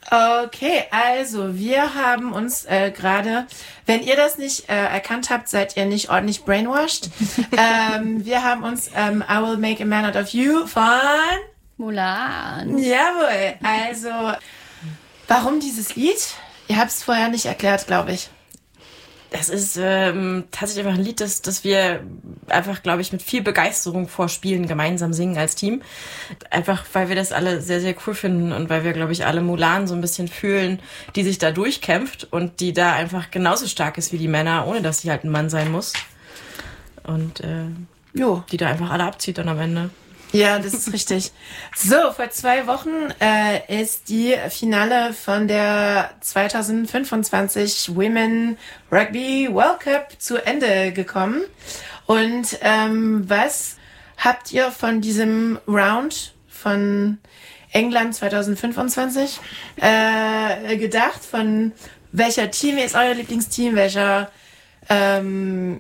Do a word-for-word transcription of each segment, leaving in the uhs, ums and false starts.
Okay, also wir haben uns äh, gerade, wenn ihr das nicht äh, erkannt habt, seid ihr nicht ordentlich brainwashed. ähm, wir haben uns ähm, I Will Make a Man Out of You von Mulan. Jawohl, also warum dieses Lied? Ihr habt es vorher nicht erklärt, glaube ich. Das ist ähm, tatsächlich einfach ein Lied, das, das wir einfach, glaube ich, mit viel Begeisterung vor Spielen gemeinsam singen als Team. Einfach, weil wir das alle sehr, sehr cool finden und weil wir, glaube ich, alle Mulan so ein bisschen fühlen, die sich da durchkämpft und die da einfach genauso stark ist wie die Männer, ohne dass sie halt ein Mann sein muss. Und äh, jo. die da einfach alle abzieht dann am Ende. Ja, das ist richtig. So, vor zwei Wochen äh, ist die Finale von der zwanzig fünfundzwanzig Women Rugby World Cup zu Ende gekommen. Und ähm, was habt ihr von diesem Round von England zwanzig fünfundzwanzig äh, gedacht? Von welcher Team ist euer Lieblingsteam? Welcher, ähm,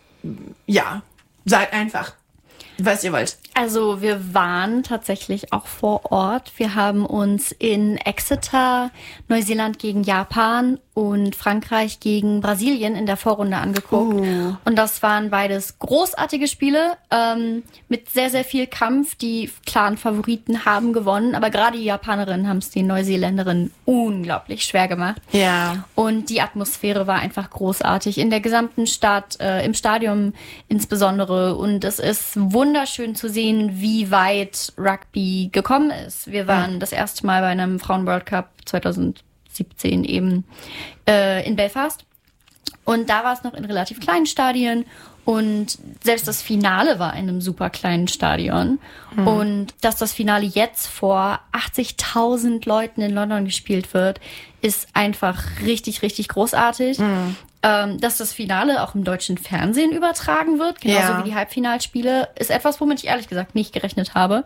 ja, sagt einfach, was ihr wollt. Also wir waren tatsächlich auch vor Ort. Wir haben uns in Exeter Neuseeland gegen Japan und Frankreich gegen Brasilien in der Vorrunde angeguckt. Uh. Und das waren beides großartige Spiele ähm, mit sehr, sehr viel Kampf. Die klaren Favoriten haben gewonnen, aber gerade die Japanerinnen haben es den Neuseeländerinnen unglaublich schwer gemacht. Ja. Und die Atmosphäre war einfach großartig in der gesamten Stadt, äh, im Stadion insbesondere. Und es ist wunderschön zu sehen, wie weit Rugby gekommen ist. Wir waren mhm. das erste Mal bei einem Frauen-World Cup zwanzig siebzehn eben äh, in Belfast. Und da war es noch in relativ kleinen Stadien. Und selbst das Finale war in einem super kleinen Stadion. Mhm. Und dass das Finale jetzt vor achtzigtausend Leuten in London gespielt wird, ist einfach richtig, richtig großartig. Mhm. Ähm, dass das Finale auch im deutschen Fernsehen übertragen wird, genauso ja. wie die Halbfinalspiele, ist etwas, womit ich ehrlich gesagt nicht gerechnet habe.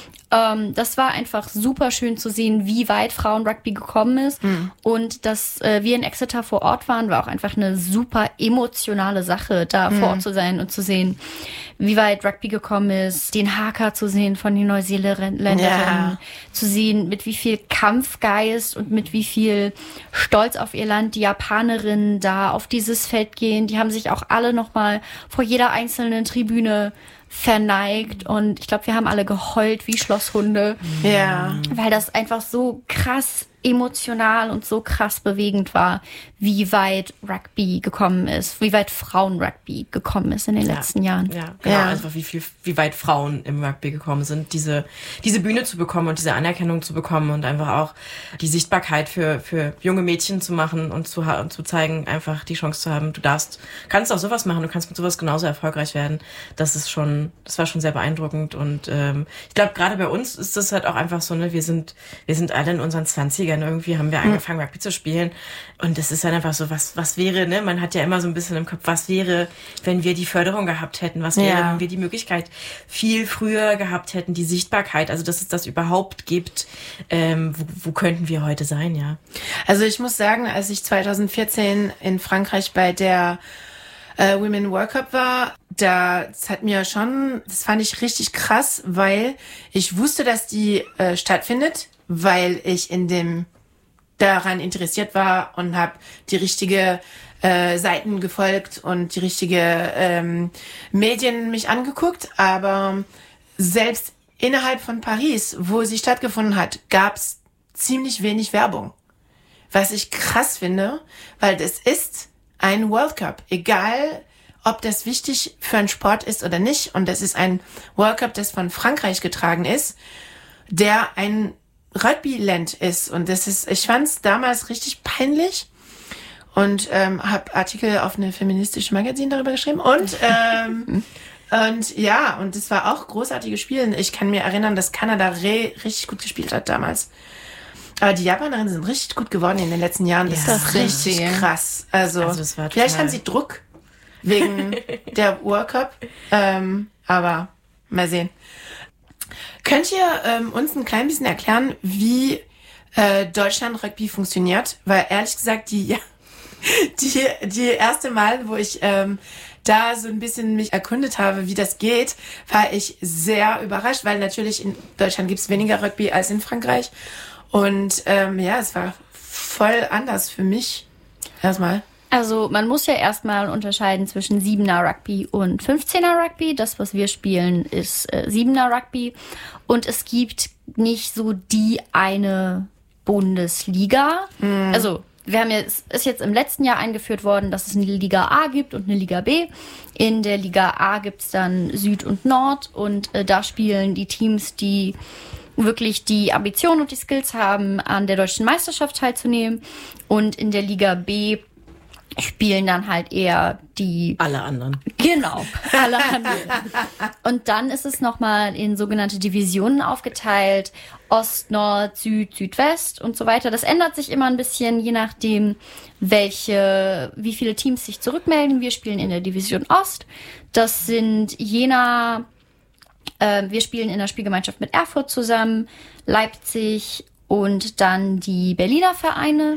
Ähm, das war einfach super schön zu sehen, wie weit Frauen-Rugby gekommen ist. Mhm. Und dass äh, wir in Exeter vor Ort waren, war auch einfach eine super emotionale Sache, da mhm. vor Ort zu sein und zu sehen, wie weit Rugby gekommen ist, den Haka zu sehen von den Neuseeländerinnen, ja. zu sehen, mit wie viel Kampfgeist und mit wie viel Stolz auf ihr Land die Japanerinnen da auf dieses Feld gehen. Die haben sich auch alle nochmal vor jeder einzelnen Tribüne verneigt und ich glaube, wir haben alle geheult wie Schlosshunde. Ja. Weil das einfach so krass emotional und so krass bewegend war, wie weit Rugby gekommen ist, wie weit Frauen-Rugby gekommen ist in den ja. letzten Jahren. Ja, genau, ja. einfach wie viel, wie weit Frauen im Rugby gekommen sind, diese, diese Bühne zu bekommen und diese Anerkennung zu bekommen und einfach auch die Sichtbarkeit für, für junge Mädchen zu machen und zu, und zu zeigen, einfach die Chance zu haben, du darfst, kannst auch sowas machen, du kannst mit sowas genauso erfolgreich werden. Das ist schon, das war schon sehr beeindruckend und ähm, ich glaube, gerade bei uns ist das halt auch einfach so, ne, wir sind, wir sind alle in unseren Zwanzigern, irgendwie haben wir angefangen, Rugby zu spielen. Und es ist dann einfach so, was, was wäre, ne? Man hat ja immer so ein bisschen im Kopf, was wäre, wenn wir die Förderung gehabt hätten? Was wäre, ja. wenn wir die Möglichkeit viel früher gehabt hätten, die Sichtbarkeit, also dass es das überhaupt gibt, ähm, wo, wo könnten wir heute sein, ja? Also ich muss sagen, als ich zwanzig vierzehn in Frankreich bei der äh, Women World Cup war, da, das hat mir schon, das fand ich richtig krass, weil ich wusste, dass die äh, stattfindet, weil ich in dem daran interessiert war und habe die richtige äh, Seiten gefolgt und die richtige ähm, Medien mich angeguckt. Aber selbst innerhalb von Paris, wo sie stattgefunden hat, gab es ziemlich wenig Werbung. Was ich krass finde, weil das ist ein World Cup. Egal, ob das wichtig für einen Sport ist oder nicht. Und das ist ein World Cup, das von Frankreich getragen ist, der ein Rugby-Land ist. Und das ist, ich fand's damals richtig peinlich und ähm, habe Artikel auf eine feministische Magazin darüber geschrieben. Und ähm, und ja, und es war auch großartiges Spielen. Ich kann mir erinnern, dass Kanada re- richtig gut gespielt hat damals. Aber die Japanerinnen sind richtig gut geworden in den letzten Jahren. Das ja, ist richtig viel. krass. Also, also das war vielleicht haben sie Druck wegen der World Cup. Ähm, aber mal sehen. Könnt ihr ähm, uns ein klein bisschen erklären, wie äh, Deutschland Rugby funktioniert? Weil ehrlich gesagt, die ja, die die erste Mal, wo ich ähm, da so ein bisschen mich erkundet habe, wie das geht, war ich sehr überrascht, weil natürlich in Deutschland gibt's weniger Rugby als in Frankreich. Und ähm, ja, es war voll anders für mich. Erstmal. Also man muss ja erstmal unterscheiden zwischen Siebener Rugby und Fünfzehner Rugby. Das, was wir spielen, ist äh, Siebener Rugby. Und es gibt nicht so die eine Bundesliga. Mhm. Also wir haben jetzt, ist jetzt im letzten Jahr eingeführt worden, dass es eine Liga A gibt und eine Liga B. In der Liga A gibt's dann Süd und Nord und äh, da spielen die Teams, die wirklich die Ambition und die Skills haben, an der deutschen Meisterschaft teilzunehmen. Und in der Liga B spielen dann halt eher die... Alle anderen. Genau, alle anderen. Und dann ist es nochmal in sogenannte Divisionen aufgeteilt. Ost, Nord, Süd, Südwest und so weiter. Das ändert sich immer ein bisschen, je nachdem, welche, wie viele Teams sich zurückmelden. Wir spielen in der Division Ost. Das sind Jena, äh, wir spielen in der Spielgemeinschaft mit Erfurt zusammen, Leipzig und dann die Berliner Vereine.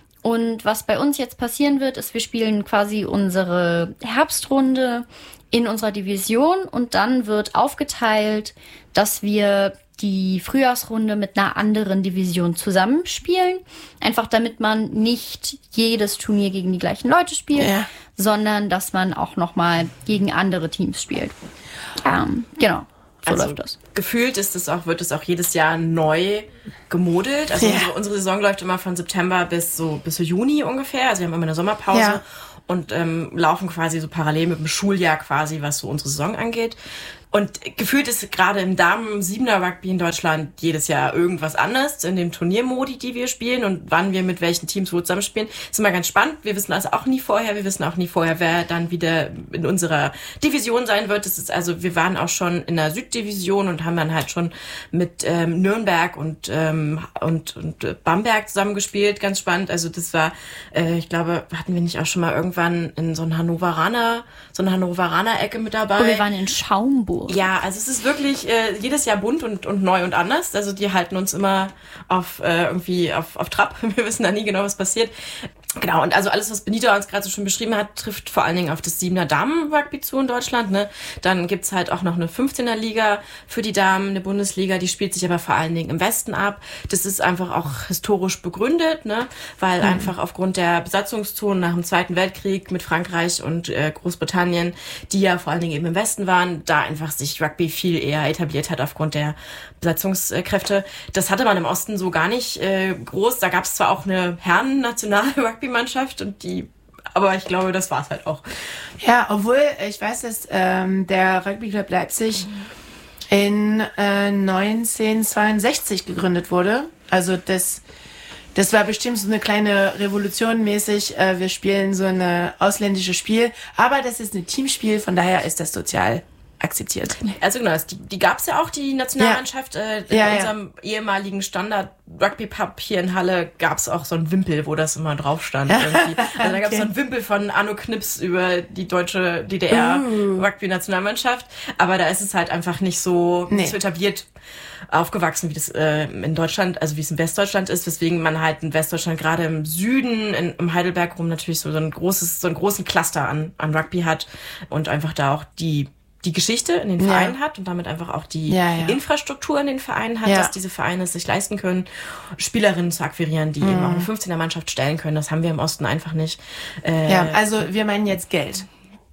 Und was bei uns jetzt passieren wird, ist, wir spielen quasi unsere Herbstrunde in unserer Division und dann wird aufgeteilt, dass wir die Frühjahrsrunde mit einer anderen Division zusammenspielen. Einfach damit man nicht jedes Turnier gegen die gleichen Leute spielt, ja. sondern dass man auch nochmal gegen andere Teams spielt. Ähm, genau. So also läuft das. Gefühlt ist es auch, wird es auch jedes Jahr neu gemodelt. Also ja. unsere, unsere Saison läuft immer von September bis so bis so Juni ungefähr. Also wir haben immer eine Sommerpause ja. und ähm, laufen quasi so parallel mit dem Schuljahr quasi, was so unsere Saison angeht. Und gefühlt ist gerade im Damen-Siebener-Rugby in Deutschland jedes Jahr irgendwas anderes in dem Turniermodi, die wir spielen und wann wir mit welchen Teams wo zusammenspielen. Ist immer ganz spannend. Wir wissen also auch nie vorher. Wir wissen auch nie vorher, wer dann wieder in unserer Division sein wird. Das ist also, wir waren auch schon in der Süddivision und haben dann halt schon mit ähm, Nürnberg und, ähm, und, und Bamberg zusammengespielt. Ganz spannend. Also das war, äh, ich glaube, hatten wir nicht auch schon mal irgendwann in so ein Hannoveraner, so eine Hannoveraner-Ecke mit dabei? Oh, wir waren in Schaumburg. Ja, also es ist wirklich äh, jedes Jahr bunt und, und neu und anders. Also die halten uns immer auf äh, irgendwie auf, auf Trab. Wir wissen da nie genau, was passiert. Genau, und also alles, was Benita uns gerade so schon beschrieben hat, trifft vor allen Dingen auf das Siebener Damen-Rugby zu in Deutschland. Ne? Dann gibt's halt auch noch eine fünfzehner Liga für die Damen, eine Bundesliga, die spielt sich aber vor allen Dingen im Westen ab. Das ist einfach auch historisch begründet, ne? weil mhm. einfach aufgrund der Besatzungszonen nach dem Zweiten Weltkrieg mit Frankreich und äh, Großbritannien, die ja vor allen Dingen eben im Westen waren, da einfach sich Rugby viel eher etabliert hat aufgrund der Besatzungskräfte. Das hatte man im Osten so gar nicht äh, groß. Da gab's zwar auch eine Herren-National-Rugby-Mannschaft und die, aber ich glaube, das war's halt auch. Ja, obwohl ich weiß, dass ähm, der Rugby Club Leipzig mhm. in äh, neunzehnhundertzweiundsechzig gegründet wurde. Also das, das war bestimmt so eine kleine Revolution mäßig. Äh, wir spielen so eine ausländische Spiel, aber das ist ein Teamspiel, von daher ist das sozial akzeptiert. Also genau, die, die gab es ja auch, die Nationalmannschaft. Ja. Äh, in ja, unserem ja. ehemaligen Standard-Rugby-Pub hier in Halle gab es auch so einen Wimpel, wo das immer drauf stand. Irgendwie. Also da gab es okay. so einen Wimpel von Anno Knips über die deutsche D D R-Rugby-Nationalmannschaft. Aber da ist es halt einfach nicht so, nee. nicht so etabliert aufgewachsen, wie das äh, in Deutschland, also wie es in Westdeutschland ist, weswegen man halt in Westdeutschland gerade im Süden, in, im Heidelberg rum natürlich so, so ein großes, so einen großen Cluster an, an Rugby hat und einfach da auch die die Geschichte in den Vereinen ja. hat und damit einfach auch die ja, ja. Infrastruktur in den Vereinen hat, ja. dass diese Vereine es sich leisten können, Spielerinnen zu akquirieren, die mhm. eben auch eine fünfzehner-Mannschaft stellen können. Das haben wir im Osten einfach nicht. Äh, ja, also wir meinen jetzt Geld.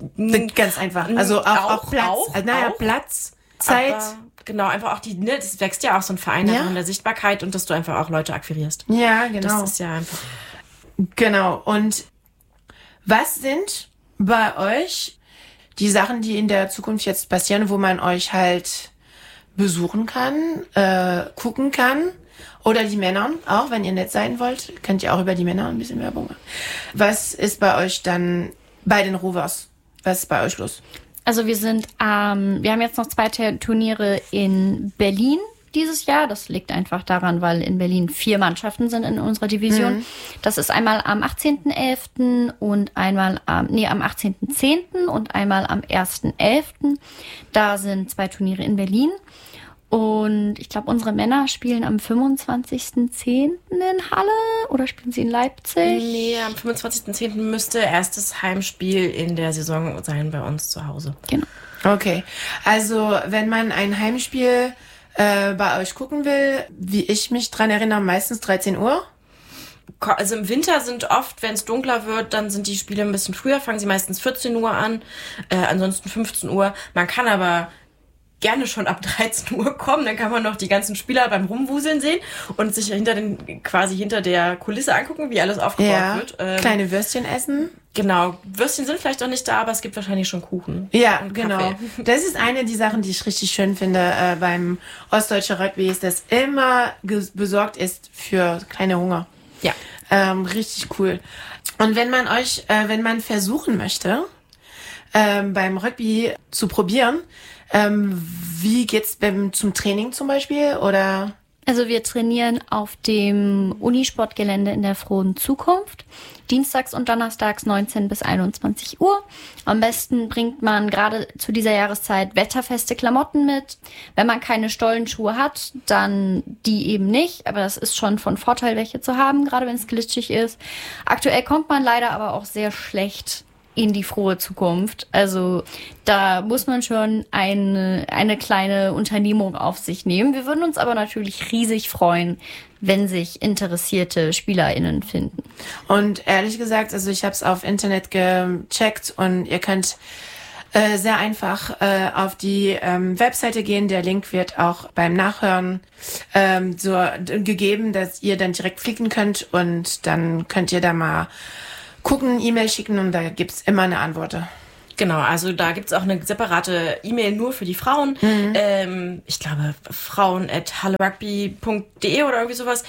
Ganz einfach. Also auch, auch, auch Platz. Auch, also, naja, auch. Platz, Zeit. Aber genau, einfach auch die, ne, das wächst ja auch so ein Verein ja. in der Sichtbarkeit und dass du einfach auch Leute akquirierst. Ja, genau. Das ist ja einfach. Genau. Und was sind bei euch die Sachen, die in der Zukunft jetzt passieren, wo man euch halt besuchen kann, äh, gucken kann? Oder die Männer auch, wenn ihr nett sein wollt, könnt ihr auch über die Männer ein bisschen Werbung machen. Was ist bei euch dann bei den Rovers? Was ist bei euch los? Also wir sind, ähm, wir haben jetzt noch zwei Turniere in Berlin dieses Jahr. Das liegt einfach daran, weil in Berlin vier Mannschaften sind in unserer Division. Mhm. Das ist einmal am achtzehnten elften und einmal am, nee, am achtzehnten zehnten und einmal am ersten elften Da sind zwei Turniere in Berlin. Und ich glaube, unsere Männer spielen am fünfundzwanzigsten zehnten in Halle oder spielen sie in Leipzig? Nee, am fünfundzwanzigsten zehnten müsste erstes Heimspiel in der Saison sein bei uns zu Hause. Genau. Okay, also wenn man ein Heimspiel äh, bei euch gucken will, wie ich mich dran erinnere, meistens dreizehn Uhr. Also im Winter sind oft, wenn es dunkler wird, dann sind die Spiele ein bisschen früher, fangen sie meistens vierzehn Uhr an, äh, ansonsten fünfzehn Uhr. Man kann aber gerne schon ab dreizehn Uhr kommen, dann kann man noch die ganzen Spieler beim Rumwuseln sehen und sich hinter den, quasi hinter der Kulisse angucken, wie alles aufgebaut Ja, wird. Ähm, kleine Würstchen essen. Genau, Würstchen sind vielleicht auch nicht da, aber es gibt wahrscheinlich schon Kuchen. Ja, und genau. Kaffee. Das ist eine der Sachen, die ich richtig schön finde äh, beim Ostdeutscher Rugby, ist, dass immer ges- besorgt ist für kleine Hunger. Ja. Ähm, richtig cool. Und wenn man euch, äh, wenn man versuchen möchte, ähm, beim Rugby zu probieren, ähm, wie geht's beim, zum Training zum Beispiel, oder? Also wir trainieren auf dem Unisportgelände in der Frohen Zukunft. Dienstags und donnerstags neunzehn bis einundzwanzig Uhr. Am besten bringt man gerade zu dieser Jahreszeit wetterfeste Klamotten mit. Wenn man keine Stollenschuhe hat, dann die eben nicht. Aber das ist schon von Vorteil, welche zu haben, gerade wenn es glitschig ist. Aktuell kommt man leider aber auch sehr schlecht in die frohe Zukunft. Also da muss man schon eine, eine kleine Unternehmung auf sich nehmen. Wir würden uns aber natürlich riesig freuen, wenn sich interessierte SpielerInnen finden. Und ehrlich gesagt, also ich habe es auf Internet gecheckt und ihr könnt äh, sehr einfach äh, auf die ähm, Webseite gehen. Der Link wird auch beim Nachhören ähm, so d- gegeben, dass ihr dann direkt klicken könnt und dann könnt ihr da mal gucken, E-Mail schicken und da gibt's immer eine Antwort. Genau, also da gibt's auch eine separate E-Mail nur für die Frauen. Mhm. Ähm, ich glaube, frauen at hallerugby punkt de oder irgendwie sowas.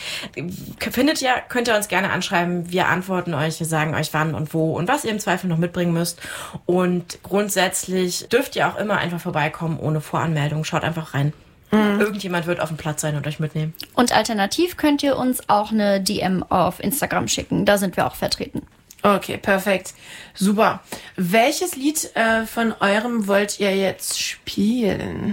Findet ihr, könnt ihr uns gerne anschreiben. Wir antworten euch, wir sagen euch wann und wo und was ihr im Zweifel noch mitbringen müsst. Und grundsätzlich dürft ihr auch immer einfach vorbeikommen ohne Voranmeldung. Schaut einfach rein. Mhm. Irgendjemand wird auf dem Platz sein und euch mitnehmen. Und alternativ könnt ihr uns auch eine D M auf Instagram schicken. Da sind wir auch vertreten. Okay, perfekt. Super. Welches Lied äh, von eurem wollt ihr jetzt spielen?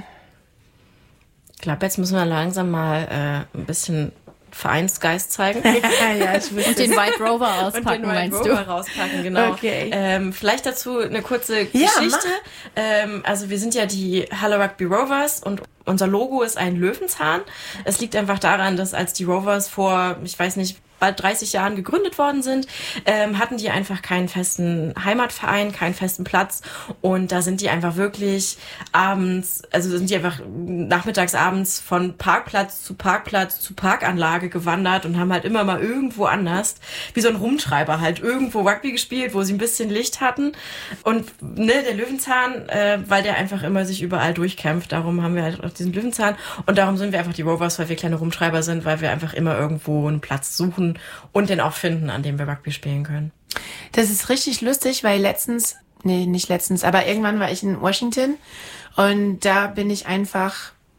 Ich glaube, jetzt müssen wir langsam mal äh, ein bisschen Vereinsgeist zeigen. Ja, ich Und den White Rover auspacken, und den White meinst Rover du? rauspacken, genau. Okay. Ähm, vielleicht dazu eine kurze Ja, Geschichte. Ähm, also wir sind ja die Halle Rugby Rovers und unser Logo ist ein Löwenzahn. Es liegt einfach daran, dass als die Rovers vor, ich weiß nicht, bald dreißig Jahren gegründet worden sind, ähm, hatten die einfach keinen festen Heimatverein, keinen festen Platz und da sind die einfach wirklich abends, also sind die einfach nachmittags, abends von Parkplatz zu Parkplatz zu Parkanlage gewandert und haben halt immer mal irgendwo anders, wie so ein Rumtreiber halt, irgendwo Rugby gespielt, wo sie ein bisschen Licht hatten und ne, der Löwenzahn, äh, weil der einfach immer sich überall durchkämpft, darum haben wir halt auch diesen Löwenzahn und darum sind wir einfach die Rovers, weil wir kleine Rumtreiber sind, weil wir einfach immer irgendwo einen Platz suchen und den auch finden, an dem wir Rugby spielen können. Das ist richtig lustig, weil letztens, nee, nicht letztens, aber irgendwann war ich in Washington und da bin ich einfach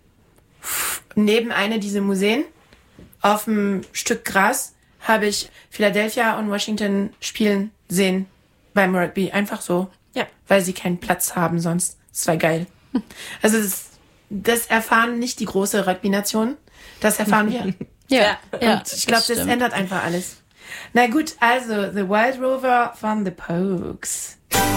neben einer dieser Museen auf einem Stück Gras habe ich Philadelphia und Washington spielen sehen beim Rugby. Einfach so. Ja. Weil sie keinen Platz haben sonst. Das war geil. Also das, das erfahren nicht die große Rugby-Nation. Das erfahren wir. Ja, ja, Und ich glaube, das, stimmt. ändert einfach alles. Na gut, also The Wild Rover von The Pogues.